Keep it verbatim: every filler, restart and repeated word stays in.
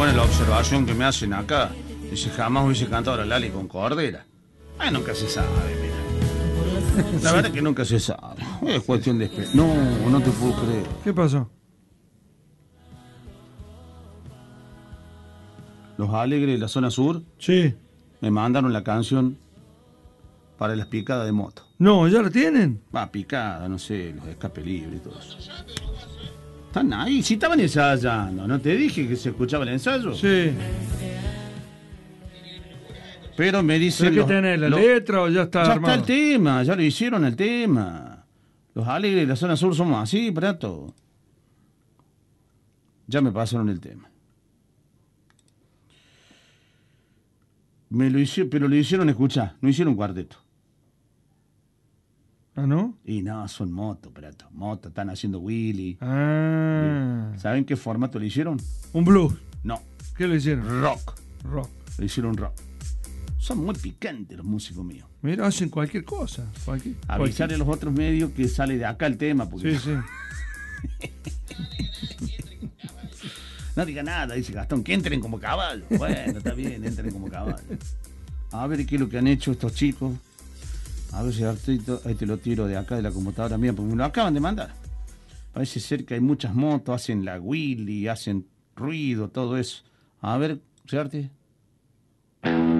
buena la observación que me hacen acá. Dice, jamás hubiese cantado la Lali con Cordera. Ay, nunca se sabe, mira. La verdad es que nunca se sabe. Es cuestión de... No, no te puedo creer. ¿Qué pasó? Los Alegres de la zona sur Sí. me mandaron la canción para las picadas de moto. No, ¿ya la tienen? Va, picada, no sé, los escape libre y todo eso. Están ahí, sí estaban ensayando. ¿No te dije que se escuchaba el ensayo? Sí. Pero me dicen... ¿Pero qué tenés, la lo- letra o ya está Ya armado? está el tema, ya lo hicieron el tema. Los Alegres de la zona sur somos así, Prato. Ya me pasaron el tema. Me lo hicieron, pero lo hicieron, escuchá, no hicieron cuarteto. ¿Ah, no? Y no, son moto, Prato. Moto, están haciendo Willy. Ah. ¿Saben qué formato lo hicieron? Un blues. No, ¿Qué le hicieron? rock. Rock. Lo hicieron rock. Son muy picantes los músicos míos. Mira, hacen cualquier cosa. Cualquier, Avisarle a los otros medios que sale de acá el tema. Porque Sí, sí. no diga nada, dice Gastón, que entren como caballos. Bueno, está bien, entren como caballos. A ver qué es lo que han hecho estos chicos. A ver si Artito, ahí te lo tiro de acá de la computadora mía, porque me lo acaban de mandar. Parece ser que hay muchas motos, hacen la Willy, hacen ruido, todo eso. A ver, Arte.